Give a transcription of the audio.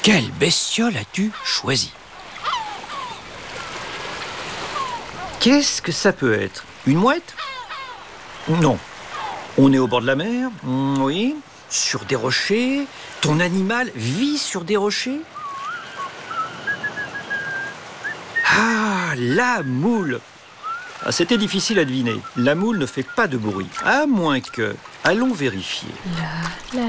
Quelle bestiole as-tu choisi? Qu'est-ce que ça peut être? Une mouette? Non. On est au bord de la mer? Oui. Sur des rochers? Ton animal vit sur des rochers? Ah, la moule! Ah, c'était difficile à deviner. La moule ne fait pas de bruit, à moins que... Allons vérifier.